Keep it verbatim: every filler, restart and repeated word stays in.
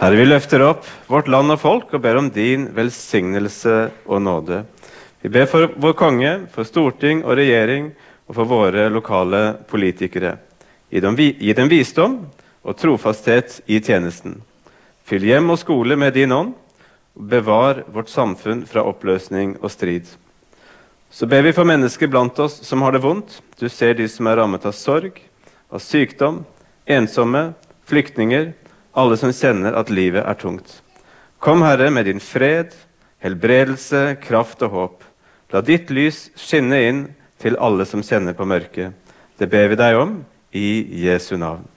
Herre, vi løfter opp vårt land og folk og ber om din velsignelse og nåde. Vi ber for vår konge, for storting og regjering og for våre lokale politikere. Gi dem, gi dem visdom og trofasthet i tjenesten. Fyll hjem og skole med din ånd, og bevar vårt samfunn fra oppløsning og strid. Så ber vi for mennesker blant oss som har det vondt. Du ser de som er rammet av sorg, av sykdom, ensomme, flyktninger, alle som kjenner at livet er tungt. Kom, Herre, med din fred, helbredelse, kraft og håp. La ditt lys skinne inn til alle som kjenner på mørket. Det ber vi deg om i Jesu navn.